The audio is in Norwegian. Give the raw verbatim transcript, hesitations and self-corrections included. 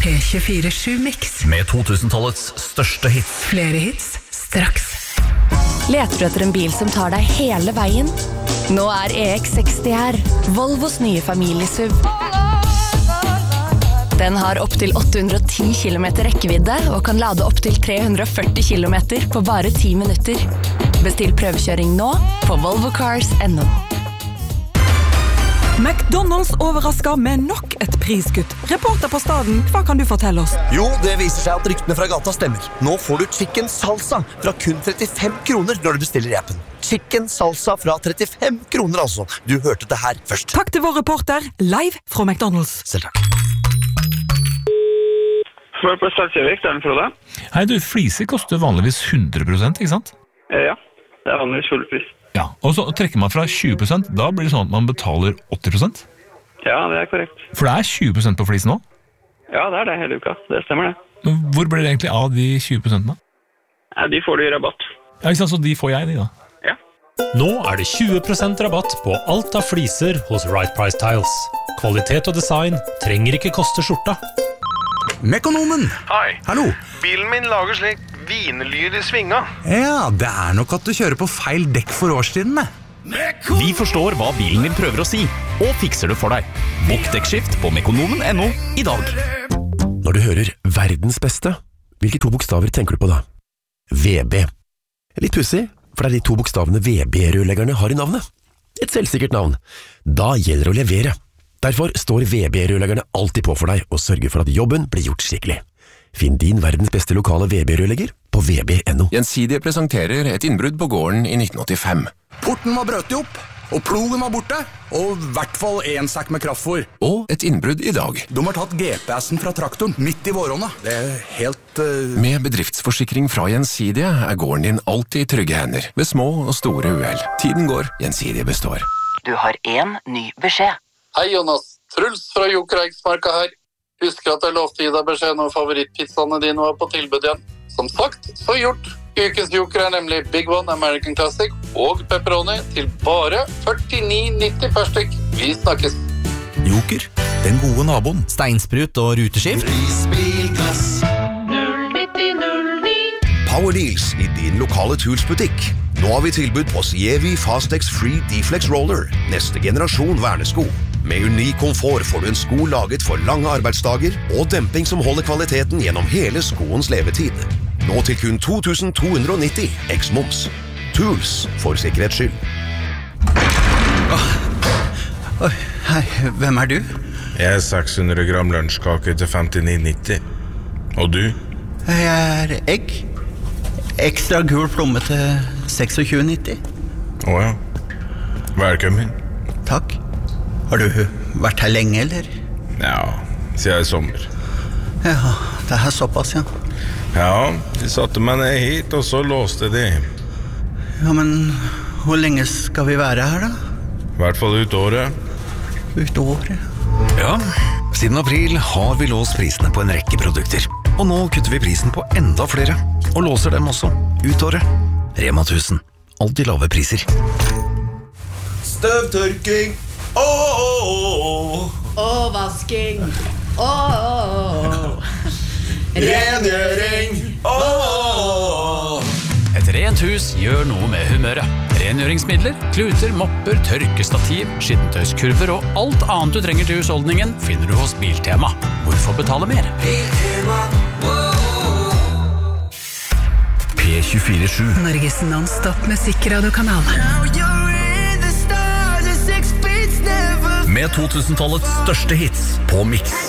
P tjuefire sju Mix. Med to-tusen-tallets største hits. Flere hits, straks. Leter du etter en bil som tar deg hele veien? Nå er E X seksti her, Volvos nye familiesuv. Den har opp til åtte hundre og ti kilometer rekkevidde og kan lade opp til tre hundre og førti kilometer på bare ti minutter. Bestill prøvekjøring nå på volvo cars punktum no. McDonald's overrasker med nok et priskutt. Reporter på staden, hva kan du fortelle oss? Jo, det viser seg at ryktene fra gata stemmer. Nå får du chicken salsa fra kun trettifem kroner når du bestiller i appen. Chicken salsa fra trettifem kroner altså. Du hørte det her først. Takk til vår reporter, live fra McDonald's. Selv takk. Smør på Salsjøvik, det er den Frode. Hei du, fliser koster vanligvis hundre prosent, ikke sant? Ja, det er vanligvis full pris. Ja, og så trekker man fra tjue prosent, da blir det sånn at man betaler åtti prosent? Ja, det er korrekt. For det er tjue prosent på flisen nå? Ja, det er det hele uka, det stemmer det. Men hvor blir det egentlig av de tjue prosentene? Ja, de får du i rabatt. Ja, ikke sant, så de får jeg, de da? Ja. Nå er det tjue prosent rabatt på alt av fliser hos Right Price Tiles. Kvalitet og design trenger ikke koste skjorta. Mekonomen! Hei. Hallo. Bilen min lager slik vinelyd i svinga. Ja, det er nok at du kjører på feil dekk for årstidene. Vi forstår hva bilen din prøver å si, og fikser det for deg. Bokk dekkskift på mekonomen punktum no i dag. Når du hører verdens beste, hvilke to bokstaver tenker du på da? V B. Litt pussig, for det er de to bokstavene V B-rørleggerne har i navnet. Et selvsikkert navn. Da gjelder det å levere. Derfor står V B-rørleggerne alltid på for deg og sørger for at jobben blir gjort skikkelig. Finn din verdens beste lokale V B-rørlegger på v b punktum no. Gjensidige presenterer et innbrudd på gården i nitten åttifem. Porten var brøtet opp, og plogen var borte, og i hvert fall en sekk med kraftfôr. Og et innbrudd i dag. De har tatt G P S-en fra traktoren midt i våronna. Det er helt... Uh... Med bedriftsforsikring fra Gjensidige er gården din alltid i trygge hender, ved små og store uhell. Tiden går, Gjensidige består. Du har en ny beskjed. Hei Jonas, Truls fra Joker Eiksmarka her. Husker at jeg lovte å gi deg beskjed når favorittpizzaene dine var på tilbud igjen. Som sagt, så gjort. Ukens Joker er nemlig Big One American Classic og pepperoni til bare førtini nitti per stykk. Vi snakkes. Joker, den gode naboen. Steinsprut og ruteskift. Prisbilgass null nitti null ni. Power Deals i din lokale Tools-butikk. Nå har vi tilbud på Sievi Fastex Free D-Flex Roller, neste generasjon vernesko. Med unik komfort får du en sko laget for lange arbeidsdager og demping som holder kvaliteten gjennom hele skoens levetid. Nå til kun to tusen to hundre og nitti, eks-moms. Tools, for sikkerhets skyld. Oh. Oh, hei, hvem er du? Jeg er seks hundre gram lunsjkake til femtini nitti. Og du? Jeg er egg. Ekstra gul plomme til tjueseks nitti. Åja, velkommen. Takk. Har du vært her lenge, eller? Ja, siden i sommer. Ja, det er såpass, ja. Ja, de satte meg ned hit, og så låste de. Ja, men hvor lenge skal vi være her, da? I hvert fall ut året. Ut året? Ja, siden april har vi låst prisene på en rekke produkter. Og nå kutter vi prisen på enda flere, og låser dem også ut året. Rema tusen. Alltid lave priser. Støvtørking! Åh, åh, åh, åh, vasking. Åh, åh, åh. Rengjøring. Åh. Et rent hus gjør noe med humøret. Rengjøringsmidler, kluter, mopper, tørkestativ, skittentøyskurver og alt annet du trenger til husholdningen finner du hos Biltema. Hvorfor betale mer? Biltema. P tjuefire sju. Norges non-stop musikkradiokanal. Med to tusen-tallets største hits på Mix.